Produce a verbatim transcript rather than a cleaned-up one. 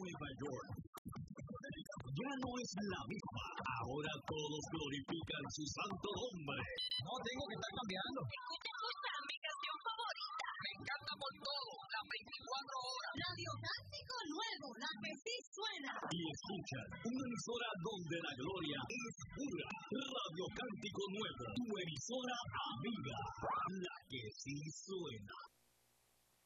Nueva York. Ya no es la misma. Ahora todos glorifican su santo nombre. No tengo que estar cambiando. Escucha mi canción favorita. Me encanta por todo. Las veinticuatro horas. Radio Cántico Nuevo, la que sí suena. Y escuchan una emisora donde la gloria es pura. Radio Cántico Nuevo, tu emisora amiga, la que sí suena.